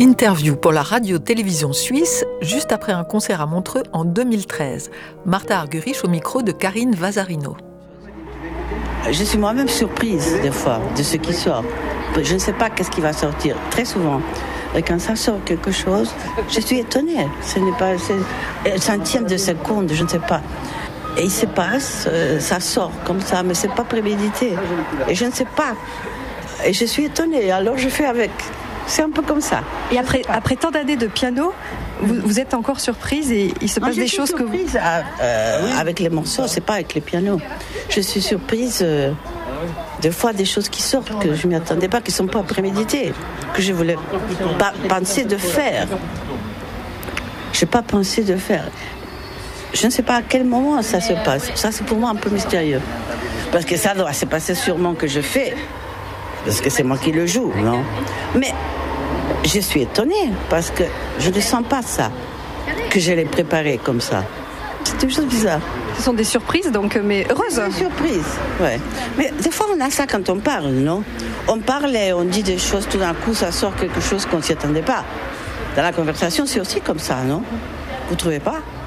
Interview pour la radio-télévision suisse, juste après un concert à Montreux en 2013. Martha Argerich au micro de Karine Vazarino. Je suis moi-même surprise, des fois, de ce qui sort. Je ne sais pas qu'est-ce qui va sortir, très souvent. Et quand ça sort quelque chose, je suis étonnée. Ce n'est pas un centième de seconde, je ne sais pas. Et il se passe, ça sort comme ça, mais ce n'est pas prémédité. Et je ne sais pas. Et je suis étonnée, alors je fais avec. C'est un peu comme ça. Et après tant d'années de piano, vous êtes encore surprise et il se passe des choses que vous... Je suis surprise avec les morceaux, c'est pas avec les pianos. Je suis surprise des fois des choses qui sortent que je ne m'y attendais pas, qui ne sont pas préméditées, que je voulais pas penser de faire. Je n'ai pas pensé de faire. Je ne sais pas à quel moment ça se passe. Ça, c'est pour moi un peu mystérieux. Parce que ça doit se passer sûrement que je fais. Parce que c'est moi qui le joue, non? Mais je suis étonnée parce que je ne sens pas ça, que je l'ai préparé comme ça. C'est toujours bizarre. Ce sont des surprises, donc, mais heureuses. Des surprises, ouais. Mais des fois, on a ça quand on parle, non? On parle et on dit des choses, tout d'un coup, ça sort quelque chose qu'on ne s'y attendait pas. Dans la conversation, c'est aussi comme ça, non? Vous ne trouvez pas?